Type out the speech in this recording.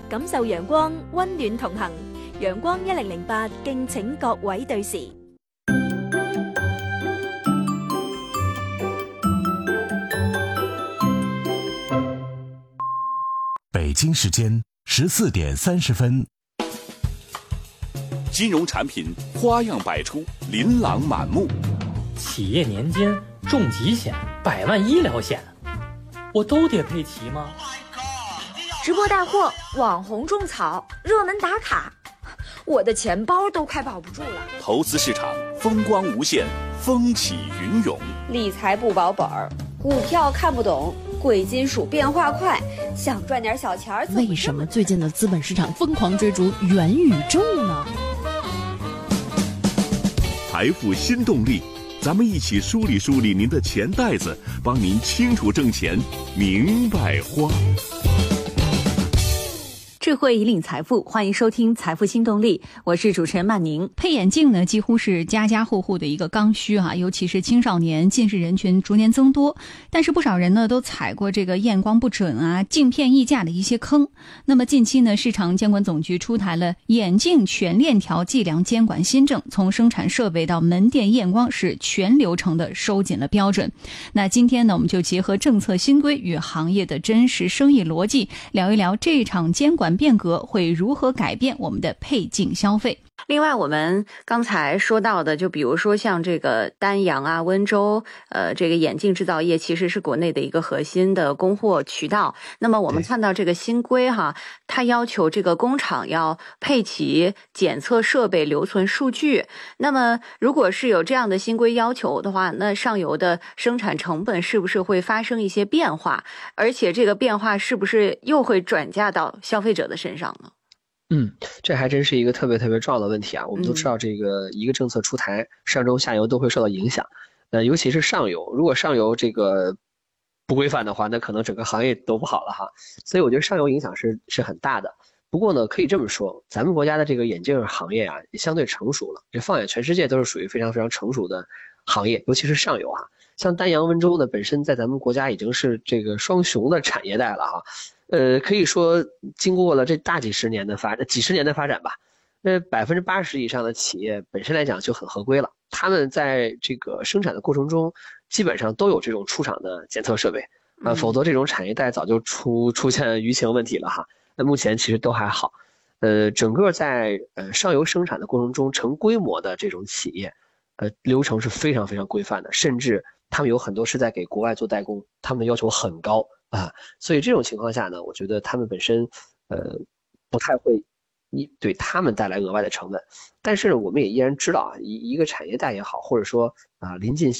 感受陽光，溫暖同行。陽光1008，敬請各位對時。 北京时间14点30分。 金融产品花样百出，琳琅满目。 企业年金、重疾险、100万医疗险，我都得配齐吗？ 直播带货、网红种草、热门打卡，我的钱包都快保不住了。 投资市场风光无限，风起云涌。 理财不保本儿，股票看不懂，贵金属变化快，想赚点小钱儿。 为什么最近的资本市场疯狂追逐元宇宙呢？ 财富新动力，咱们一起梳理梳理您的钱袋子，帮您清楚挣钱，明白花。 智慧引领财富，欢迎收听财富新动力，我是主持人曼宁。 配眼镜呢，几乎是家家户户的一个刚需哈，尤其是青少年近视人群逐年增多，但是不少人呢都踩过这个验光不准啊、镜片溢价的一些坑。那么近期呢，市场监管总局出台了眼镜全链条计量监管新政，从生产设备到门店验光是全流程的收紧了标准。那今天呢，我们就结合政策新规与行业的真实生意逻辑，聊一聊这场监管变革会如何改变我们的配镜消费。 另外我们刚才说到的，就比如说像这个丹阳啊、温州这个眼镜制造业其实是国内的一个核心的供货渠道。那么我们看到这个新规哈，它要求这个工厂要配齐检测设备留存数据。那么如果是有这样的新规要求的话，那上游的生产成本是不是会发生一些变化？而且这个变化是不是又会转嫁到消费者的身上呢？ 这还真是一个特别特别重要的问题啊！我们都知道，这个一个政策出台，上中下游都会受到影响。尤其是上游，如果上游这个不规范的话，那可能整个行业都不好了哈。所以我觉得上游影响是很大的。不过呢，可以这么说，咱们国家的这个眼镜行业啊，也相对成熟了。这放眼全世界都是属于非常非常成熟的行业，尤其是上游啊。像丹阳、温州呢，本身在咱们国家已经是这个双雄的产业带了哈。可以说经过了这几十年的发展吧，80%以上的企业本身来讲就很合规了。他们在这个生产的过程中，基本上都有这种出厂的检测设备否则这种产业带早就出现舆情问题了哈。那目前其实都还好。整个在上游生产的过程中，成规模的这种企业，流程是非常非常规范的，甚至他们有很多是在给国外做代工，他们的要求很高。所以这种情况下呢，我觉得他们本身不太会对他们带来额外的成本。但是我们也依然知道啊，一个产业带也好，或者说临近